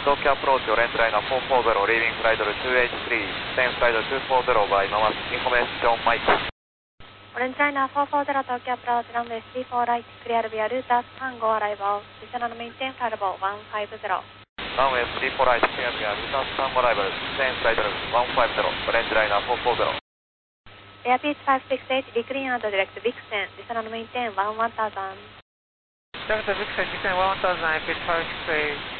Tokyo approach, orange liner 440, leaving flight 283, descend flight 240 by Mamas, information Mike. Orange liner 440, Tokyo approach, runway 34 right, clear via Rutas, Tango arrival, descend and maintain flight level 150. Runway 34 right, clear via Rutas, Tango arrival, descend flight 150, orange liner 440. Airpeach 568, decline and direct Vixen, descend and maintain 1000. Delta Vixen, descend 1000, Airpeach 568.